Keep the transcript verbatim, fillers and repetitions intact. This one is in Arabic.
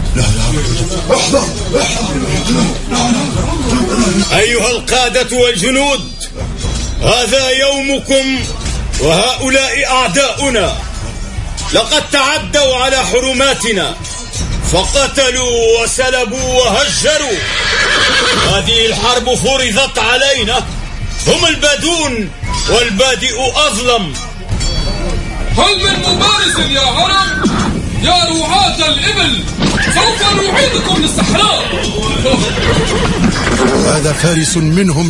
لا لا احذر أيها القادة والجنود، هذا يومكم وهؤلاء أعداؤنا. لقد تعدوا على حرماتنا، فقتلوا وسلبوا وهجروا. هذه الحرب فرضت علينا، هم البادون والبادئ أظلم. هل من مبارز يا هرم؟ يا رعاة الإبل، سوف نعيدكم للصحراء. هذا فارس منهم